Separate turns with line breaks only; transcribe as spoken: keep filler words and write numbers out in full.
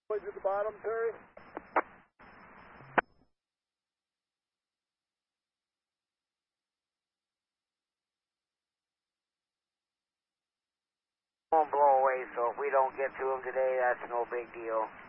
Boys at the bottom, Terry.
Won't blow away, so if we don't get to them today, that's no big deal.